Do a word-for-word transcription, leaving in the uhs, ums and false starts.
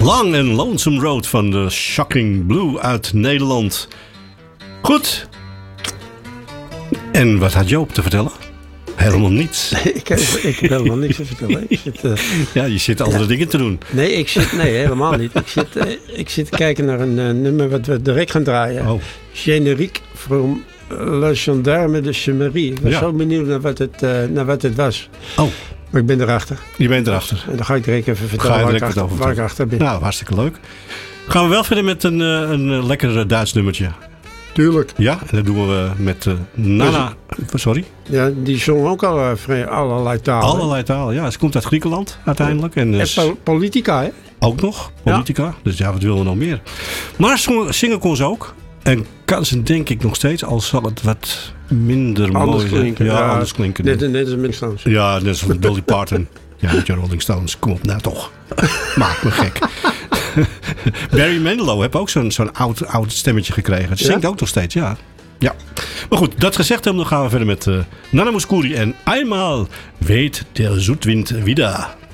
Long and Lonesome Road van de Shocking Blue uit Nederland. Goed. En wat had Joop te vertellen? Helemaal niets. Nee, ik, heb, ik heb helemaal niks te vertellen. Ik zit, uh, ja, je zit andere ja. dingen te doen. Nee, ik zit, nee, helemaal niet. Ik zit, uh, ik zit te kijken naar een uh, nummer wat we direct gaan draaien. Oh. Générique from Le Gendarme de Chemerië. Ik was ja. zo benieuwd naar wat, het, uh, naar wat het was. Oh. Maar ik ben erachter. Je bent erachter. En dan ga ik direct even vertellen waar, ik achter, waar ik achter ben. Nou, hartstikke leuk. Gaan we wel verder met een, uh, een lekker Duits nummertje. Tuurlijk. Ja, en dat doen we met uh, Nana. Sorry? Ja, die zong ook al uh, allerlei talen. Allerlei talen, ja. Ze komt uit Griekenland uiteindelijk. En, uh, en po- politica, hè? Ook nog, politica. Ja. Dus ja, wat willen we nog meer? Maar zingen kon ze ook. En kan ze denk ik nog steeds, al zal het wat minder anders mooi klinken. Ja, ja, anders klinken. Net, net als Rolling Stones. Ja, net als Dolly Parton. Ja, met je Rolling Stones. Kom op, nou toch. Maak me gek. Barry Manilow heeft ook zo'n, zo'n oud, oud stemmetje gekregen. Het zingt ja? ook nog steeds, ja. ja. Maar goed, dat gezegd hebben, dan gaan we verder met uh, Nana Mouskouri en Einmal weht der Südwind wieder.